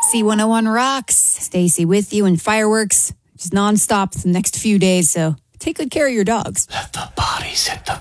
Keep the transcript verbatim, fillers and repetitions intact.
C one oh one rocks. Stacy with you and fireworks just nonstop the next few days, so take good care of your dogs. Let the bodies hit the